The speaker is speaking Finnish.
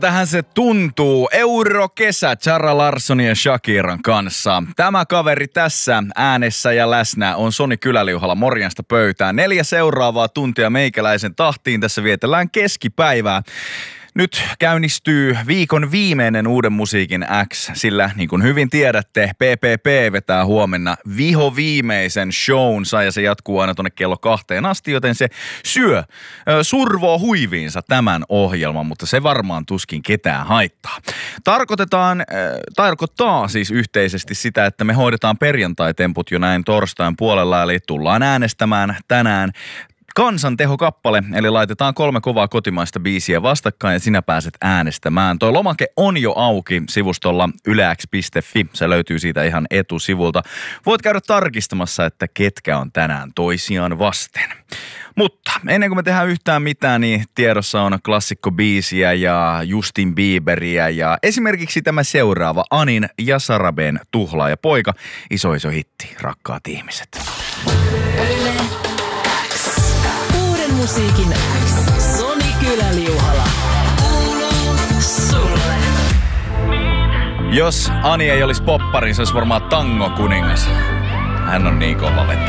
Tähän se tuntuu. Eurokesä Zara Larssonin ja Shakiran kanssa. Tämä kaveri tässä äänessä ja läsnä on Soni Kyläliuhalla. Morjesta pöytään. 4 seuraavaa tuntia meikäläisen tahtiin. Tässä vietellään keskipäivää. Nyt käynnistyy viikon viimeinen uuden musiikin X, sillä niin kuin hyvin tiedätte, PPP vetää huomenna vihoviimeisen shownsa ja se jatkuu aina tuonne kello 2 asti, joten se survoo huiviinsa tämän ohjelman, mutta se varmaan tuskin ketään haittaa. Tarkoittaa siis yhteisesti sitä, että me hoidetaan perjantai-temput jo näin torstain puolella, eli tullaan äänestämään tänään kansantehokappale, eli laitetaan 3 kovaa kotimaista biisiä vastakkain ja sinä pääset äänestämään. Toi lomake on jo auki sivustolla ylex.fi, se löytyy siitä ihan etusivulta. Voit käydä tarkistamassa, että ketkä on tänään toisiaan vasten. Mutta ennen kuin me tehdään yhtään mitään, niin tiedossa on klassikkobiisiä ja Justin Bieberiä ja esimerkiksi tämä seuraava Anin ja Saraben Tuhlaaja poika. Iso hitti, rakkaat ihmiset. Musiikin X. Soni Kyläliuhala. Kuuluu sulle. Jos Ani ei olisi poppari, se olisi varmaan tango kuningas. Hän on niin kova vetäjä.